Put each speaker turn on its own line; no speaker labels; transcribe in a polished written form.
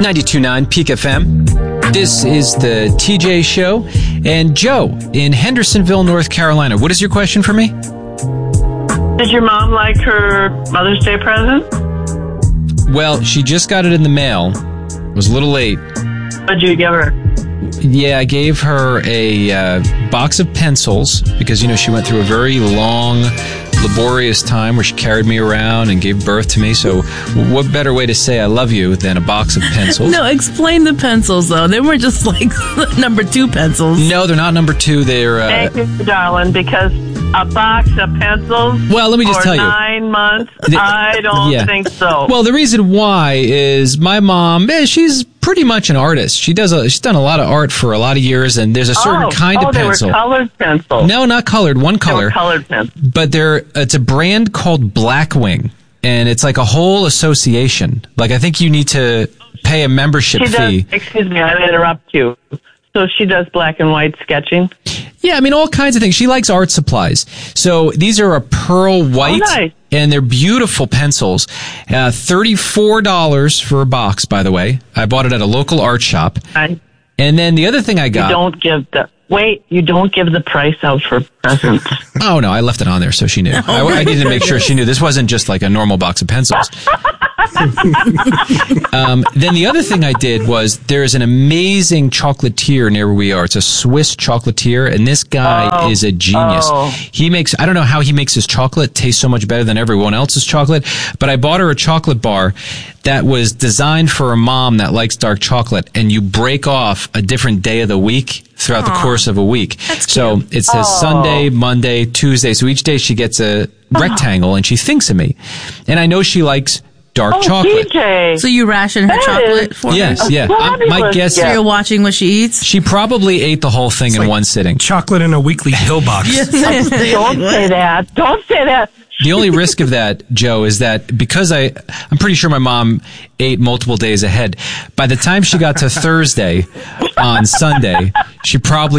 92.9 Peak FM. This is the TJ Show. And Joe, in Hendersonville, North Carolina, what is your question for me?
Did your mom like her Mother's Day present?
Well, she just got it in the mail. It was a little late.
What did you give her?
Yeah, I gave her a box of pencils because, she went through a very long, laborious time where she carried me around and gave birth to me. So what better way to say I love you than a box of pencils?
No, explain the pencils, though. They weren't just like number 2 pencils.
No, they're not number 2. They're...
Thank you, darling, because a box of pencils
well, let me just tell you.
9 months, I don't think so.
Well, the reason why is my mom, she's pretty much an artist. She's done a lot of art for a lot of years, and there's a certain kind of pencil.
They were colored pencils.
No, not colored. One color.
They were colored pencils.
But it's a brand called Blackwing, and it's like a whole association. Like, I think you need to pay a membership fee.
Excuse me, I interrupt you. So she does black and white sketching?
Yeah, all kinds of things. She likes art supplies. So these are a pearl white,
nice.
And they're beautiful pencils. $34 for a box, by the way. I bought it at a local art shop. And then the other thing I got...
You don't give the price out for presents.
Oh, no, I left it on there so she knew. I needed to make sure she knew. This wasn't just like a normal box of pencils. Then the other thing I did was there's an amazing chocolatier near where we are. It's a Swiss chocolatier, and this guy is a genius. He makes, I don't know how he makes his chocolate taste so much better than everyone else's chocolate, but I bought her a chocolate bar that was designed for a mom that likes dark chocolate, and you break off a different day of the week throughout the course of a week.
So
it says Sunday, Monday, Tuesday. So each day she gets a rectangle, and she thinks of me. And I know she likes dark chocolate.
TJ.
So you ration her chocolate for her?
Yes, yeah. My guess
So you're watching what she eats?
She probably ate the whole thing in one sitting.
Chocolate in a weekly pillbox.
Don't say that. Don't say that.
The only risk of that, Joe, is that because I'm pretty sure my mom ate multiple days ahead, by the time she got to Thursday on Sunday, she probably